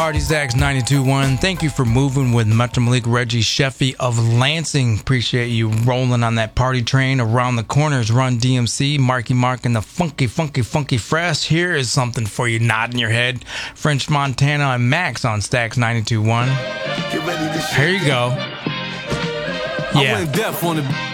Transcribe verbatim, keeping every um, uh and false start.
Party Stacks ninety-two point one. Thank you for moving with Metro Malik, Reggie Sheffy of Lansing. Appreciate you rolling on that party train. Around the corners, Run D M C, Marky Mark, and the funky, funky, funky fresh. Here is something for you nodding your head. French Montana and Max on Stacks ninety-two point one. Here you go. Yeah. I went deaf on the